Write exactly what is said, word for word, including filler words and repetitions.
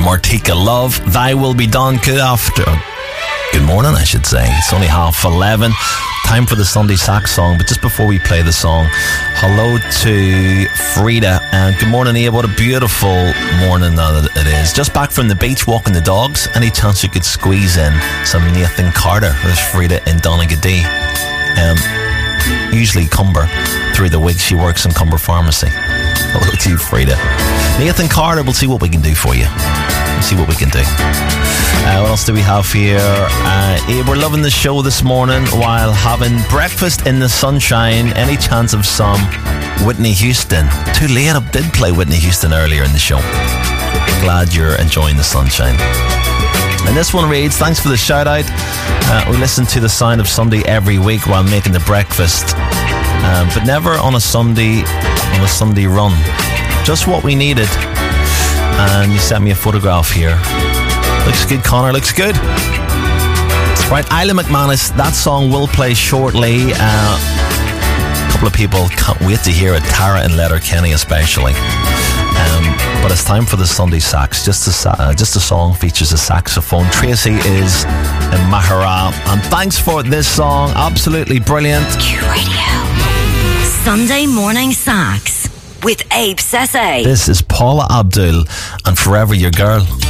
Martika Love, Thy Will Be Done. Good after, good morning, I should say. It's only half eleven. Time for the Sunday Sax song, but just before we play the song, hello to Frida, and good morning, Ian. What a beautiful morning that it is. Just back from the beach, walking the dogs. Any chance you could squeeze in some Nathan Carter? There's Frida in Donaghadee. Um, usually Cumber. Through the week she works in Cumber Pharmacy. Hello to you, Frida. Nathan Carter, we'll see what we can do for you. We'll see what we can do. Uh, what else do we have here? Uh, we're loving the show this morning while having breakfast in the sunshine. Any chance of some Whitney Houston? Too late, I did play Whitney Houston earlier in the show. Glad you're enjoying the sunshine. And this one reads, thanks for the shout out. Uh, we listen to the sound of Sunday every week while making the breakfast. Um, but never on a Sunday on a Sunday run. Just what we needed. And you sent me a photograph here. Looks good, Connor, looks good. Right, Isla McManus, that song will play shortly. Uh, a couple of people can't wait to hear it, Tara and Letterkenny especially. Um, but it's time for the Sunday Sax. Just a, uh, just a song features a saxophone. Tracy is in Mahara. And thanks for this song, absolutely brilliant. Q Radio. Sunday Morning Sax with Abe Sese. This is Paula Abdul and Forever Your Girl.